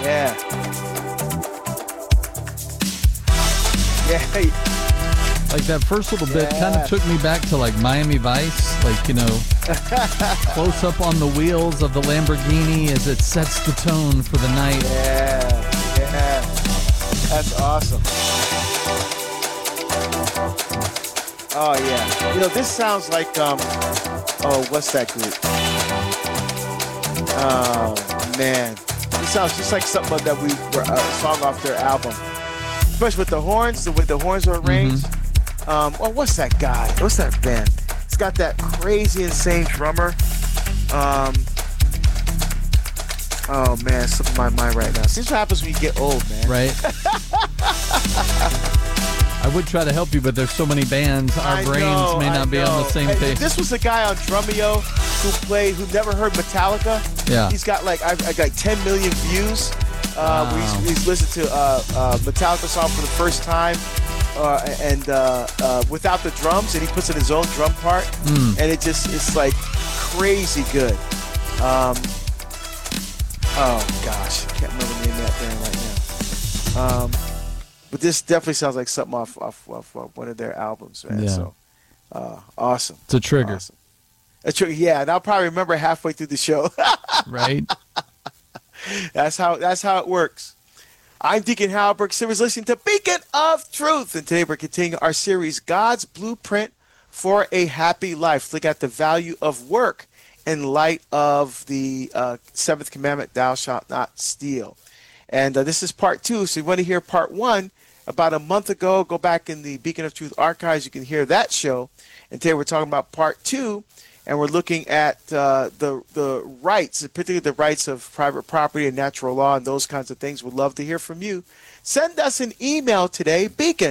Yeah. Yeah. Like that first little bit kind of took me back to like Miami Vice, like, close up on the wheels of the Lamborghini as it sets the tone for the night. Yeah. That's awesome. Oh, yeah. This sounds like, what's that group? Oh, man. It sounds just like something that we were a song off their album. Especially with the horns, the way the horns are arranged. What's that guy? What's that band? It's got that crazy, insane drummer. Oh, man, it's slipping my mind right now. See what happens when you get old, man. Right. I would try to help you, but there's so many bands. Our brains may not be on the same page. This was a guy on Drumeo who never heard Metallica. Yeah. He's got I got 10 million views. Wow. He's listened to Metallica song for the first time. And without the drums, and he puts in his own drum part, and it's like crazy good. Oh gosh, I can't remember the name of that band right now. But this definitely sounds like something off one of their albums, man. Yeah. So awesome. It's a trigger. Awesome. Yeah, and I'll probably remember halfway through the show. Right. That's how it works. I'm Deacon Hal Burke Simmons, listening to Beacon of Truth. And today we're continuing our series, God's Blueprint for a Happy Life. Look at the value of work in light of the seventh commandment, thou shalt not steal. And this is part 2. So you want to hear part 1, about a month ago, go back in the Beacon of Truth archives. You can hear that show. And today we're talking about part 2. And we're looking at the rights, particularly the rights of private property and natural law and those kinds of things. We'd love to hear from you. Send us an email today,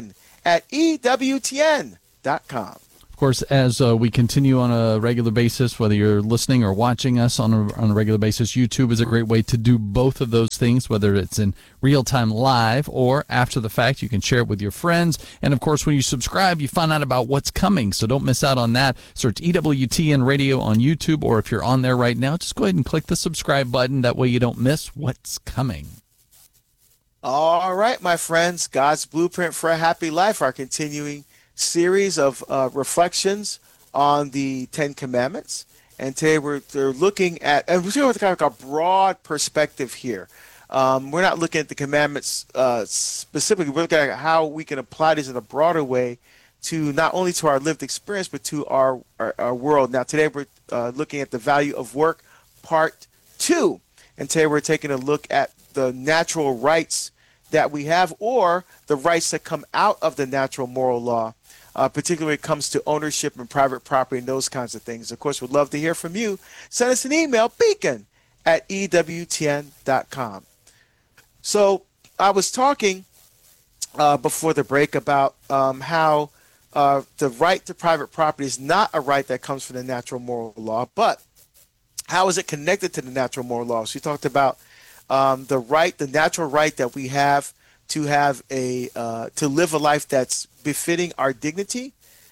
beacon@ewtn.com. Of course, as we continue on a regular basis, whether you're listening or watching us on a regular basis, YouTube is a great way to do both of those things, whether it's in real-time live or after the fact. You can share it with your friends. And, of course, when you subscribe, you find out about what's coming, so don't miss out on that. Search EWTN Radio on YouTube, or if you're on there right now, just go ahead and click the subscribe button. That way you don't miss what's coming. All right, my friends, God's Blueprint for a Happy Life, our continuing series of reflections on the Ten Commandments. And today we're looking at, and we're going to kind of a broad perspective here. We're not looking at the commandments specifically. We're looking at how we can apply these in a broader way to not only to our lived experience, but to our world. Now, today we're looking at the value of work, part 2. And today we're taking a look at the natural rights that we have, or the rights that come out of the natural moral law, particularly when it comes to ownership and private property and those kinds of things. Of course, we'd love to hear from you. Send us an email, beacon@ewtn.com. So I was talking before the break about how the right to private property is not a right that comes from the natural moral law, but how is it connected to the natural moral law? So we talked about the natural right that we have to have to live a life that's befitting our dignity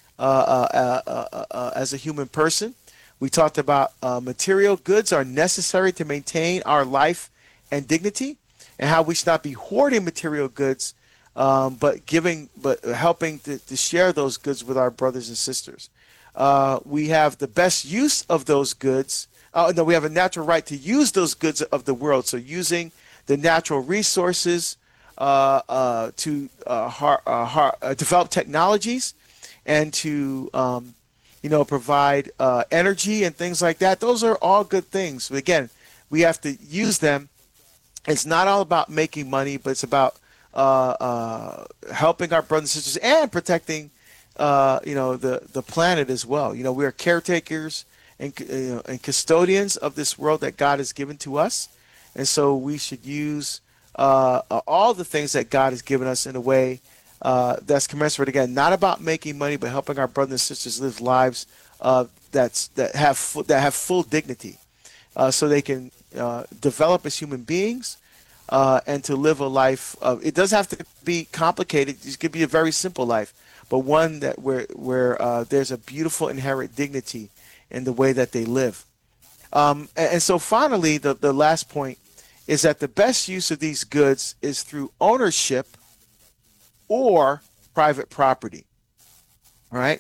as a human person. We talked about material goods are necessary to maintain our life and dignity, and how we should not be hoarding material goods, but helping to share those goods with our brothers and sisters. We have the best use of those goods. We have a natural right to use those goods of the world. So using the natural resources to develop technologies and to provide energy and things like that. Those are all good things. But again, we have to use them. It's not all about making money, but it's about helping our brothers and sisters and protecting the planet as well. We are caretakers and custodians of this world that God has given to us, and so we should use all the things that God has given us in a way that's commensurate. Again, not about making money, but helping our brothers and sisters live lives that have full dignity, so they can develop as human beings and to live a life. It doesn't have to be complicated. It could be a very simple life, but one that where there's a beautiful inherent dignity in the way that they live. And so finally, the last point is that the best use of these goods is through ownership or private property. All right.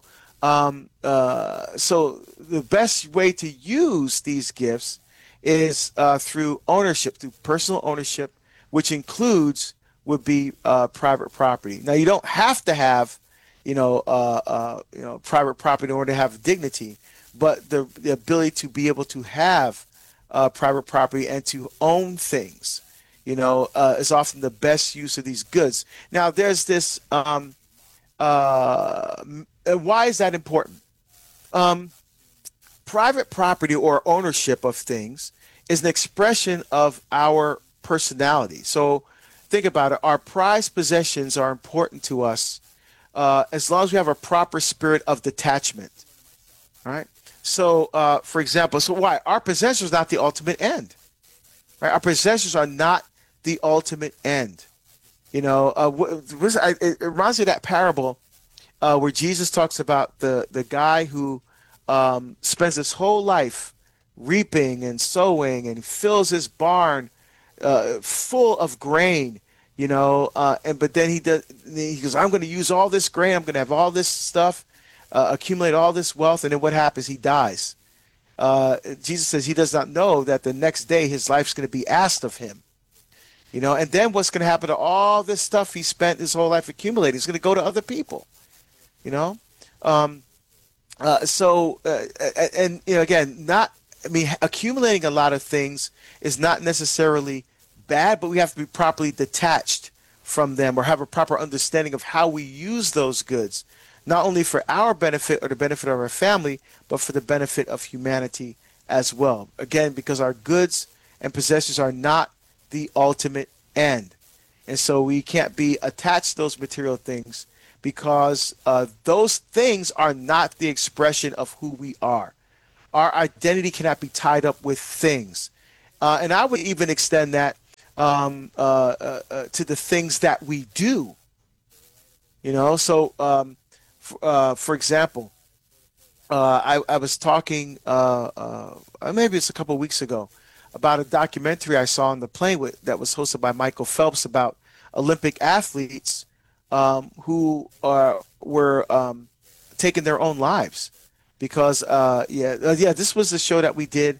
So the best way to use these gifts is through ownership, through personal ownership, which includes would be private property. Now, you don't have to have, private property in order to have dignity, but the ability to be able to have private property and to own things, is often the best use of these goods. Now, there's this. Why is that important? Private property or ownership of things is an expression of our personality. So think about it. Our prized possessions are important to us as long as we have a proper spirit of detachment. All right. So, for example, why? Our possessions are not the ultimate end. Right? Our possessions are not the ultimate end. It reminds me of that parable where Jesus talks about the guy who spends his whole life reaping and sowing and fills his barn full of grain, but then he goes, I'm going to use all this grain, I'm going to have all this stuff, accumulate all this wealth, and then what happens? He dies. Jesus says he does not know that the next day his life's going to be asked of him. And then what's going to happen to all this stuff he spent his whole life accumulating? It's going to go to other people, accumulating a lot of things is not necessarily bad, but we have to be properly detached from them or have a proper understanding of how we use those goods, not only for our benefit or the benefit of our family, but for the benefit of humanity as well. Again, because our goods and possessions are not the ultimate end. And so we can't be attached to those material things because those things are not the expression of who we are. Our identity cannot be tied up with things. And I would even extend that to the things that we do. For example, I was talking, maybe it's a couple of weeks ago, about a documentary I saw on the plane that was hosted by Michael Phelps about Olympic athletes who were taking their own lives because this was the show that we did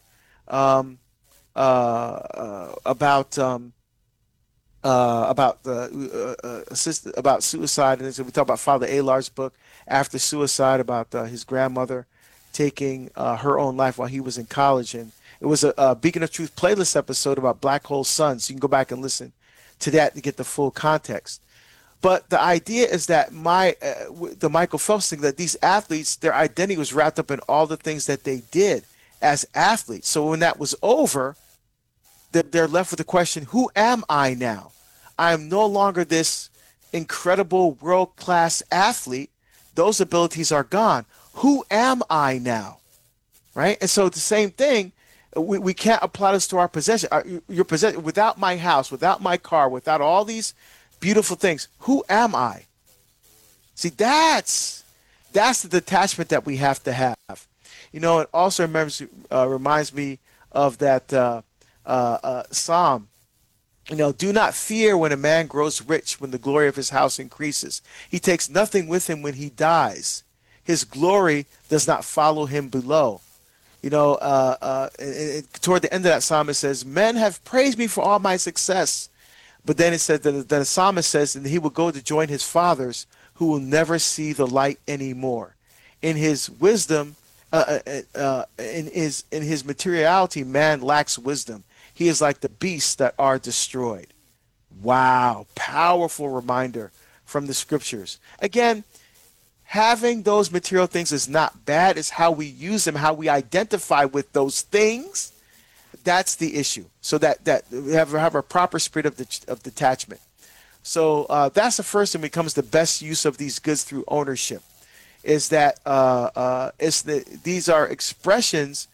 about suicide, and we talked about Father Alar's book After Suicide, about his grandmother taking her own life while he was in college. And it was a Beacon of Truth playlist episode about Black Hole Sun, so you can go back and listen to that to get the full context. But the idea is that the Michael Phelps thing, that these athletes, their identity was wrapped up in all the things that they did as athletes. So when that was over, they're left with the question, who am I now? I am no longer this incredible world-class athlete. Those abilities are gone. Who am I now? Right? And so the same thing, we can't apply this to our possession. Your possession, without my house, without my car, without all these beautiful things, who am I? See, that's the detachment that we have to have. It also reminds me of that Psalm. Do not fear when a man grows rich, when the glory of his house increases. He takes nothing with him when he dies. His glory does not follow him below. Toward the end of that psalm, it says, men have praised me for all my success. But then it said that the psalmist says, and he will go to join his fathers who will never see the light anymore. In his wisdom, in his materiality, man lacks wisdom. He is like the beasts that are destroyed. Wow, powerful reminder from the scriptures. Again, having those material things is not bad. It's how we use them, how we identify with those things. That's the issue. So that we have a proper spirit of detachment. So that's the first thing. Becomes the best use of these goods through ownership. Is that these are expressions.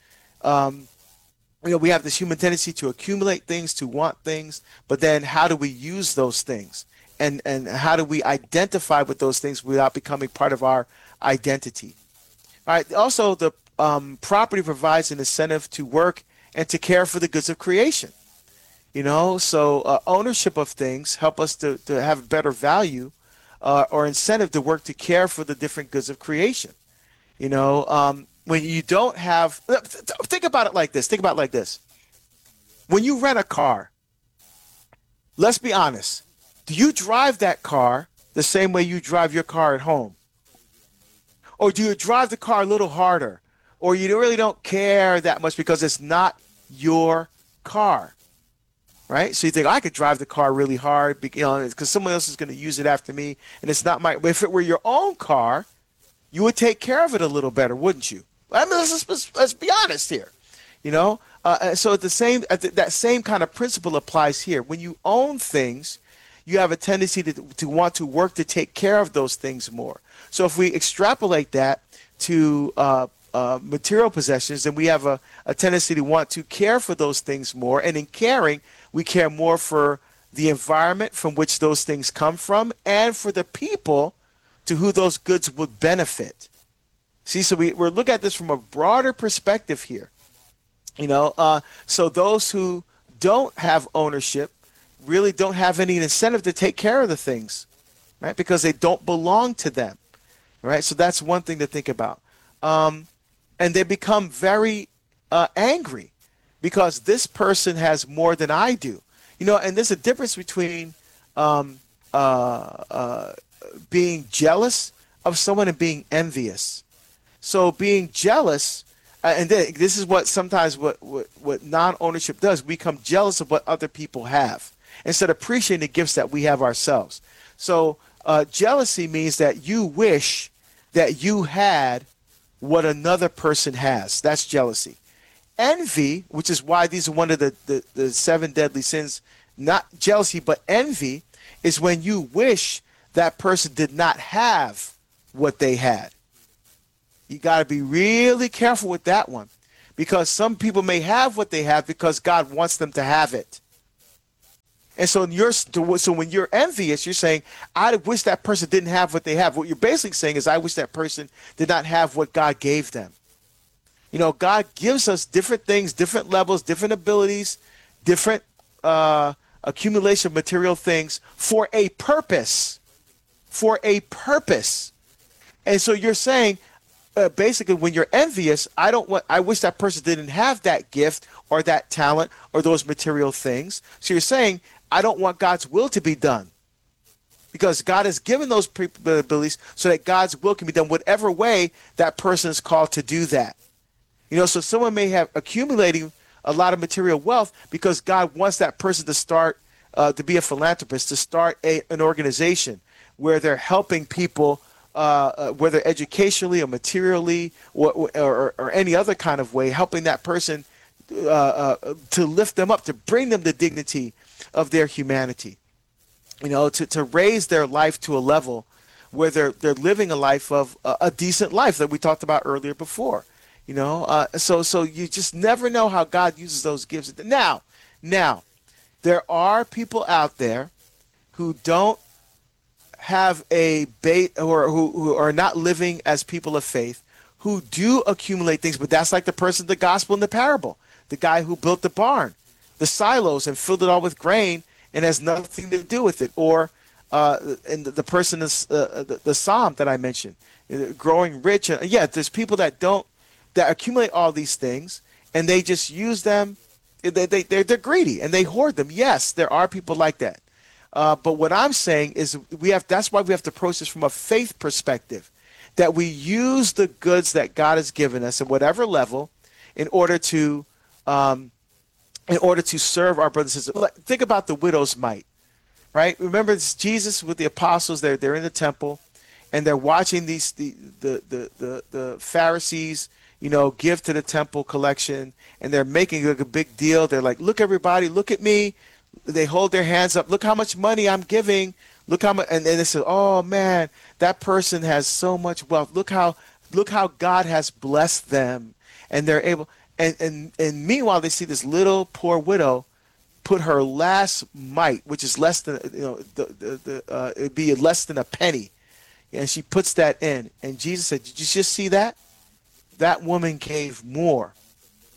We have this human tendency to accumulate things, to want things, but then how do we use those things? And how do we identify with those things without becoming part of our identity? All right. Also, the property provides an incentive to work and to care for the goods of creation. So ownership of things help us to have better value or incentive to work to care for the different goods of creation. When you don't have, think about it like this. Think about it like this. When you rent a car, let's be honest. Do you drive that car the same way you drive your car at home? Or do you drive the car a little harder? Or you really don't care that much because it's not your car, right? So you think, I could drive the car really hard because someone else is going to use it after me, and it's not my. If it were your own car, you would take care of it a little better, wouldn't you? I mean, let's be honest here. So that same kind of principle applies here. When you own things, you have a tendency to want to work to take care of those things more. So if we extrapolate that to material possessions, then we have a tendency to want to care for those things more. And in caring, we care more for the environment from which those things come from and for the people to who those goods would benefit. See, so we're looking at this from a broader perspective here. So those who don't have ownership really don't have any incentive to take care of the things, right? Because they don't belong to them, right? So that's one thing to think about. And they become very angry because this person has more than I do. And there's a difference between being jealous of someone and being envious. So being jealous, and this is what sometimes what non-ownership does. We become jealous of what other people have instead of appreciating the gifts that we have ourselves. So jealousy means that you wish that you had what another person has. That's jealousy. Envy, which is why these are one of the 7 deadly sins, not jealousy, but envy, is when you wish that person did not have what they had. You got to be really careful with that one, because some people may have what they have because God wants them to have it. And so when you're envious, you're saying, I wish that person didn't have what they have. What you're basically saying is, I wish that person did not have what God gave them. God gives us different things, different levels, different abilities, different accumulation of material things for a purpose. For a purpose. And so you're saying, basically, when you're envious, I wish that person didn't have that gift or that talent or those material things. So you're saying, I don't want God's will to be done, because God has given those abilities so that God's will can be done whatever way that person is called to do that. So someone may have accumulating a lot of material wealth because God wants that person to start to be a philanthropist, to start an organization where they're helping people, whether educationally or materially or any other kind of way, helping that person to lift them up, to bring them the dignity of their humanity, to raise their life to a level where they're living a life of a decent life that we talked about earlier before. So you just never know how God uses those gifts. Now, there are people out there who don't have a bait, or who are not living as people of faith, who do accumulate things, but that's like the person in the gospel in the parable, the guy who built the barn, the silos, and filled it all with grain and has nothing to do with it. Or and the person is the psalm that I mentioned, growing rich. There's people that accumulate all these things and they just use them. They're greedy and they hoard them. Yes, there are people like that. But what I'm saying is that's why we have to approach this from a faith perspective, that we use the goods that God has given us at whatever level in order to serve our brothers and sisters. Think about the widow's mite, right? Remember, it's Jesus with the apostles. They're in the temple and they're watching the Pharisees, give to the temple collection, and they're making a big deal. They're like, look, everybody, look at me. They hold their hands up. Look how much money I'm giving. Look how much, and they say, "Oh man, that person has so much wealth. Look how God has blessed them." And they're able. And meanwhile, they see this little poor widow put her last mite, which is less than it'd be less than a penny, and she puts that in. And Jesus said, "Did you just see that? That woman gave more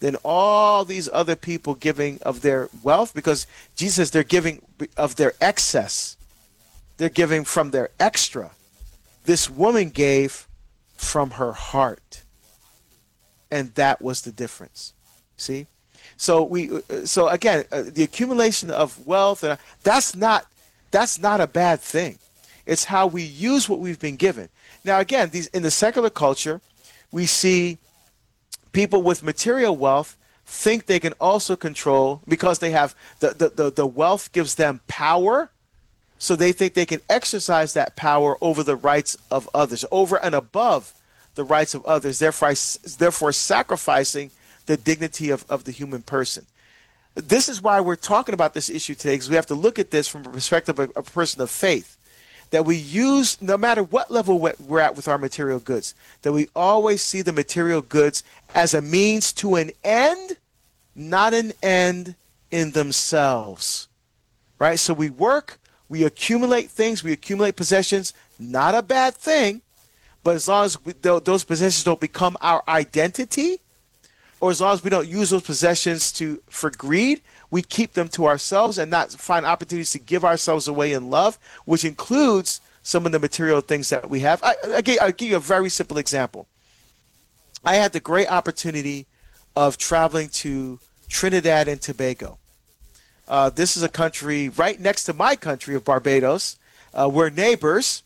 than all these other people giving of their wealth, because Jesus says they're giving of their excess. They're giving from their extra. This woman gave from her heart. And that was the difference. See? So again, the accumulation of wealth, that's not a bad thing. It's how we use what we've been given. Now, again, in the secular culture, we see people with material wealth think they can also control, because they have the wealth gives them power. So they think they can exercise that power over the rights of others, over and above the rights of others, therefore sacrificing the dignity of the human person. This is why we're talking about this issue today, because we have to look at this from a perspective of a person of faith, that we use, no matter what level we're at with our material goods, that we always see the material goods as a means to an end, not an end in themselves, right? So we work, we accumulate things, we accumulate possessions, not a bad thing, but as long as those possessions don't become our identity, or as long as we don't use those possessions for greed, we keep them to ourselves and not find opportunities to give ourselves away in love, which includes some of the material things that we have. I'll give you a very simple example. I had the great opportunity of traveling to Trinidad and Tobago. This is a country right next to my country of Barbados. We're neighbors,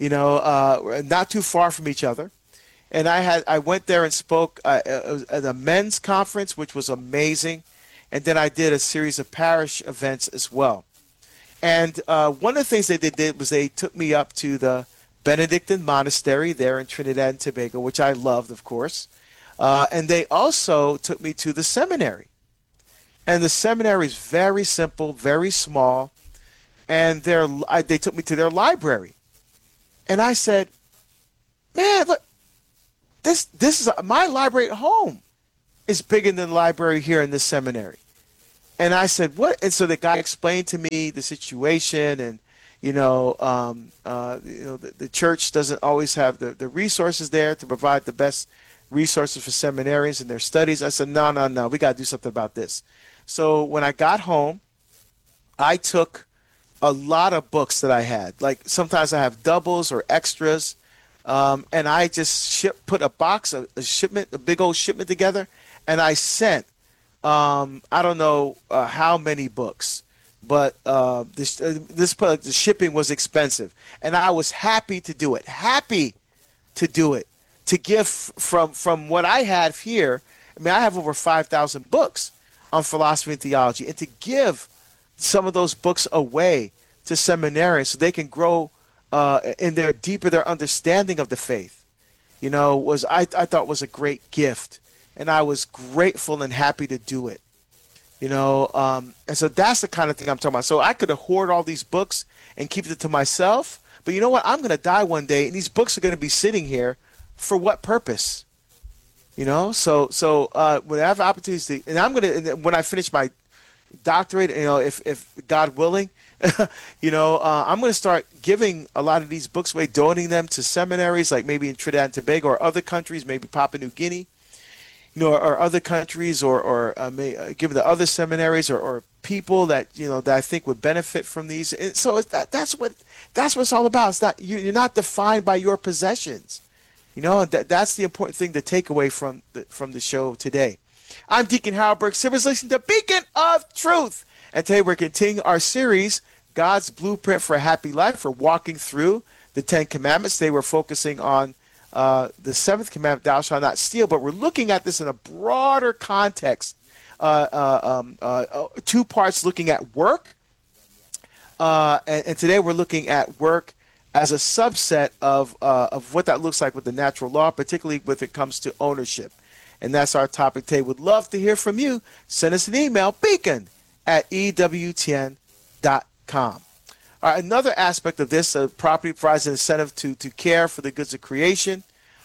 not too far from each other. And I went there and spoke at a men's conference, which was amazing. And then I did a series of parish events as well. And one of the things that they did was they took me up to the Benedictine monastery there in Trinidad and Tobago, which I loved, of course. And they also took me to the seminary. And the seminary is very simple, very small. And they took me to their library. And I said, man, look, this is my library at home is bigger than the library here in this seminary. And I said, what? And so the guy explained to me the situation, and the church doesn't always have the resources there to provide the best resources for seminarians in their studies. I said, no, we got to do something about this. So when I got home, I took a lot of books that I had. Like sometimes I have doubles or extras. And I just put a box, a big old shipment together, and I sent, I don't know how many books, but the shipping was expensive, and I was happy to do it, to give from what I have here. I mean, I have over 5,000 books on philosophy and theology, and to give some of those books away to seminarians so they can grow in their understanding of the faith, I thought was a great gift, and I was grateful and happy to do it, and so that's the kind of thing I'm talking about. So I could hoard all these books and keep it to myself, but you know what? I'm going to die one day, and these books are going to be sitting here for what purpose? So when I have opportunities to, and when I finish my doctorate, if God willing, I'm going to start giving a lot of these books away, donating them to seminaries, like maybe in Trinidad and Tobago or other countries, maybe Papua New Guinea, or other countries, or give to other seminaries or people that that I think would benefit from these. And so that's what it's all about. It's not you're not defined by your possessions. That's the important thing to take away from the show today. I'm Deacon Harold Burke Simmons, listening to Beacon of Truth. And today we're continuing our series, God's Blueprint for a Happy Life. We're walking through the 10 Commandments. Today we're focusing on the 7th commandment, thou shalt not steal. But we're looking at this in a broader context. 2 parts looking at work. And today we're looking at work as a subset of what that looks like with the natural law, particularly when it comes to ownership. And that's our topic today. Would love to hear from you. Send us an email, beacon@ewtn.com. All right, another aspect of this, property provides an incentive to care for the goods of creation.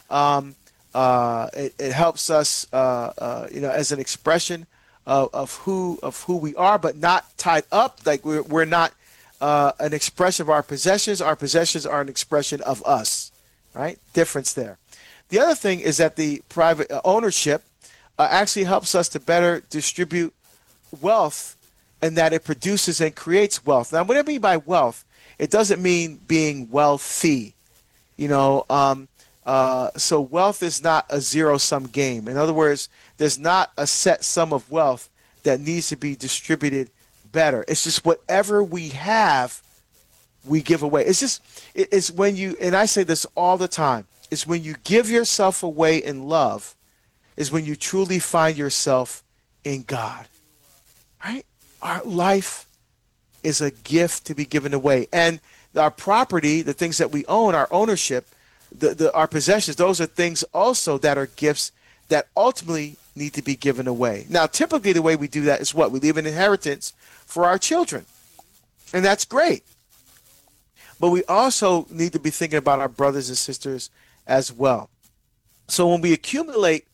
It helps us, as an expression of who we are, but not tied up. Like we're not an expression of our possessions. Our possessions are an expression of us. Right? Difference there. The other thing is that the private ownership actually helps us to better distribute wealth, and that it produces and creates wealth. Now, what I mean by wealth, it doesn't mean being wealthy. You know, so wealth is not a zero-sum game. In other words, there's not a set sum of wealth that needs to be distributed better. It's just whatever we have, we give away. It's when you, and I say this all the time, it's when you give yourself away in love, is when you truly find yourself in God, right? Our life is a gift to be given away. And our property, the things that we own, our ownership, our possessions, those are things also that are gifts that ultimately need to be given away. Now, typically the way we do that is what? We leave an inheritance for our children. And that's great. But we also need to be thinking about our brothers and sisters as well. So when we accumulate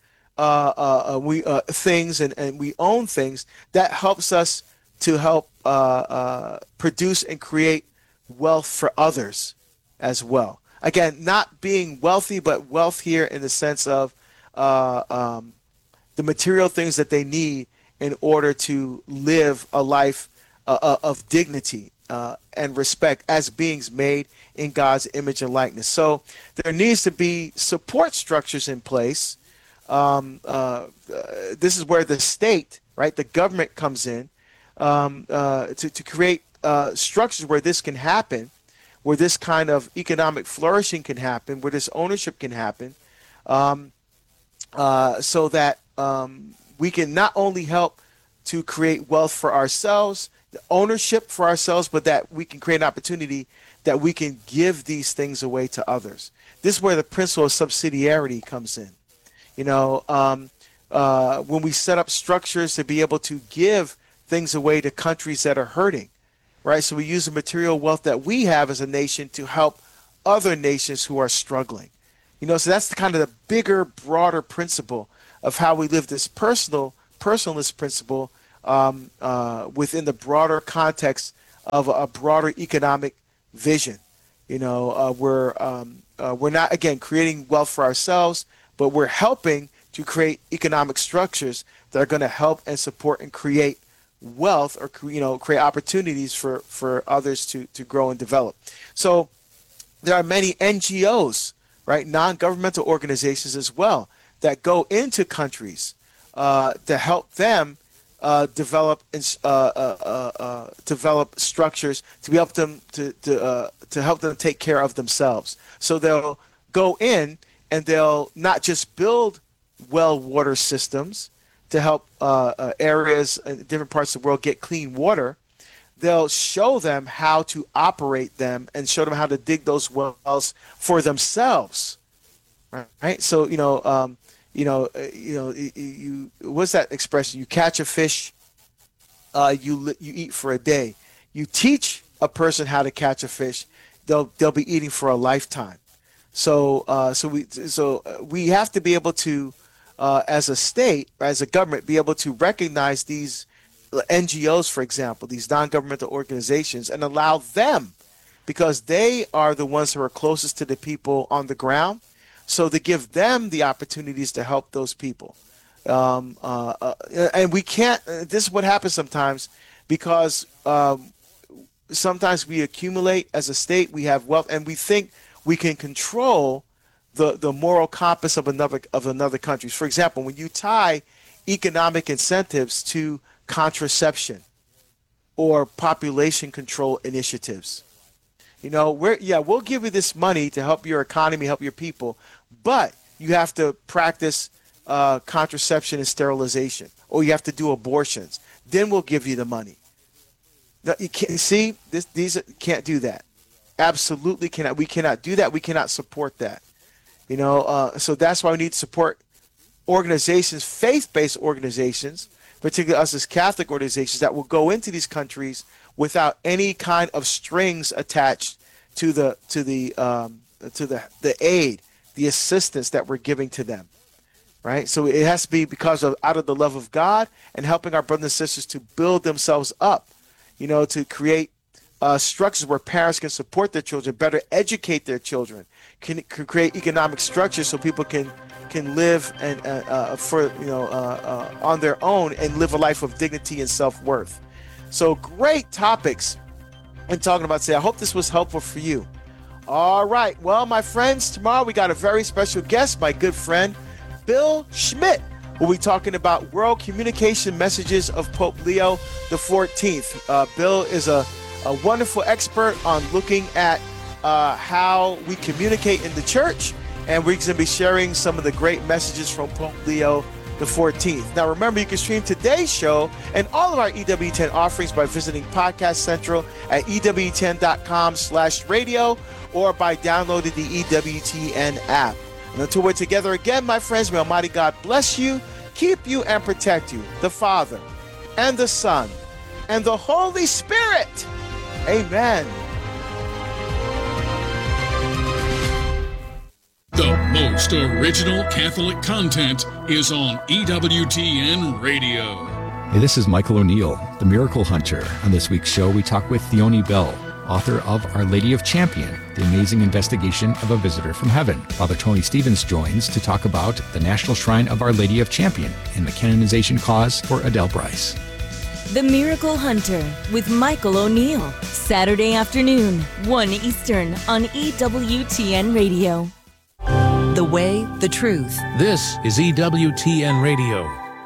things and we own things, that helps us to help produce and create wealth for others as well. Again, not being wealthy, but wealth here in the sense of the material things that they need in order to live a life of dignity and respect as beings made in God's image and likeness. So there needs to be support structures in place. This is where the state, right, the government comes in to create structures where this can happen, where this kind of economic flourishing can happen, where this ownership can happen, so that we can not only help to create wealth for ourselves, the ownership for ourselves, but that we can create an opportunity that we can give these things away to others. This is where the principle of subsidiarity comes in. You know, when we set up structures to be able to give things away to countries that are hurting, right? So we use the material wealth that we have as a nation to help other nations who are struggling. You know, so that's the kind of the bigger, broader principle of how we live this personalist principle within the broader context of a broader economic vision. You know, we're not, again, creating wealth for ourselves, but we're helping to create economic structures that are going to help and support and create wealth, or create opportunities for others to grow and develop. So there are many NGOs, right, non-governmental organizations as well, that go into countries to help them develop structures to help them to help them take care of themselves. So they'll go in and they'll not just build well water systems to help areas in different parts of the world get clean water. They'll show them how to operate them and show them how to dig those wells for themselves, right? So what's that expression? You catch a fish, you eat for a day. You teach a person how to catch a fish, they'll be eating for a lifetime. So we have to be able to, as a state, as a government, be able to recognize these NGOs, for example, these non-governmental organizations, and allow them, because they are the ones who are closest to the people on the ground, so to give them the opportunities to help those people. And we can't, this is what happens sometimes, because sometimes we accumulate as a state, we have wealth, and we think we can control the moral compass of another country. For example, when you tie economic incentives to contraception or population control initiatives, we'll give you this money to help your economy, help your people, but you have to practice contraception and sterilization, or you have to do abortions. Then we'll give you the money. Now, you can't see this. These can't do that. Absolutely cannot. We cannot do that. We cannot support that. So that's why we need to support organizations, faith-based organizations, particularly us as Catholic organizations, that will go into these countries without any kind of strings attached to the aid, the assistance that we're giving to them. Right? So it has to be because of out of the love of God and helping our brothers and sisters to build themselves up, to create structures where parents can support their children, better educate their children, can create economic structures so people can live and on their own and live a life of dignity and self-worth. So great topics and talking about today. I hope this was helpful for you. All right. Well, my friends, tomorrow we got a very special guest, my good friend, Bill Schmidt. We'll be talking about world communication messages of Pope Leo XIV. Bill is a wonderful expert on looking at how we communicate in the church, and we're going to be sharing some of the great messages from Pope Leo XIV. Now, remember, you can stream today's show and all of our EWTN offerings by visiting Podcast Central at EWTN.com/radio or by downloading the EWTN app. And until we're together again, my friends, may Almighty God bless you, keep you, and protect you, the Father, and the Son, and the Holy Spirit. Amen. The most original Catholic content is on EWTN Radio. Hey, this is Michael O'Neill, the Miracle Hunter. On this week's show, we talk with Theoni Bell, author of Our Lady of Champion, the amazing investigation of a visitor from heaven. Father Tony Stevens joins to talk about the National Shrine of Our Lady of Champion and the canonization cause for Adele Bryce. The Miracle Hunter with Michael O'Neill, Saturday afternoon, 1 Eastern on EWTN Radio. The way, the truth. This is EWTN Radio.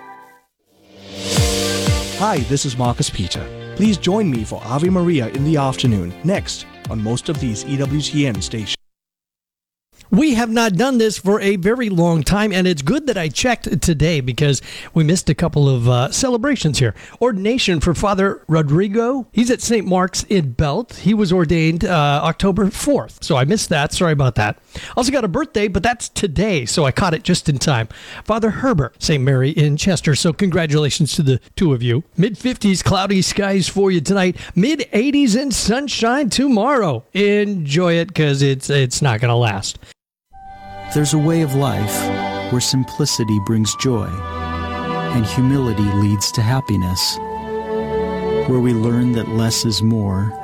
Hi, this is Marcus Peter. Please join me for Ave Maria in the afternoon, next on most of these EWTN stations. We have not done this for a very long time, and it's good that I checked today because we missed a couple of celebrations here. Ordination for Father Rodrigo. He's at St. Mark's in Belt. He was ordained October 4th, so I missed that. Sorry about that. Also got a birthday, but that's today, so I caught it just in time. Father Herbert, St. Mary in Chester, so congratulations to the two of you. Mid-50s, cloudy skies for you tonight. Mid-80s and sunshine tomorrow. Enjoy it because it's not going to last. There's a way of life where simplicity brings joy and humility leads to happiness, where we learn that less is more